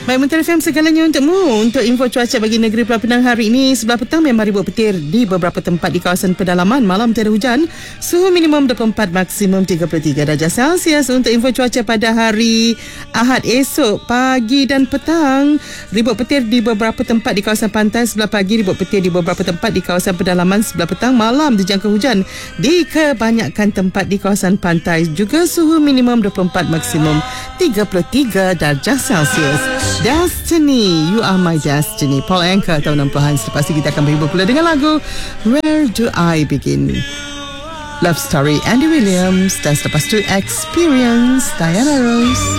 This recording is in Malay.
Baik, Muntah FM segalanya untukmu. Untuk info cuaca bagi negeri Pulau Pinang hari ini, sebelah petang memang ribut petir di beberapa tempat di kawasan pedalaman. Malam tiada hujan. Suhu minimum 24, maksimum 33 darjah Celsius. Untuk info cuaca pada hari Ahad esok, pagi dan petang, ribut petir di beberapa tempat di kawasan pantai. Sebelah pagi ribut petir di beberapa tempat di kawasan pedalaman. Sebelah petang malam dijangka hujan di kebanyakan tempat di kawasan pantai. Juga suhu minimum 24, maksimum 33 darjah Celsius. Destiny, You Are My Destiny, Paul Anka tahun 60-an. Selepas ini kita akan berhibur pula dengan lagu Where Do I Begin, Love Story, Andy Williams, dan selepas itu Experience, Diana Ross.